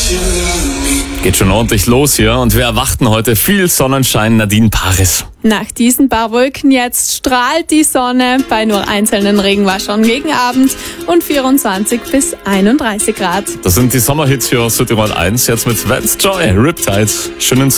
Geht schon ordentlich los hier und wir erwarten heute viel Sonnenschein. Nadine Paris. Nach diesen paar Wolken jetzt strahlt die Sonne bei nur einzelnen Regenwaschern gegen Abend und 24 bis 31 Grad. Das sind die Sommerhits für Südtirol 1. Jetzt mit Vance Joy, Riptide. Schönen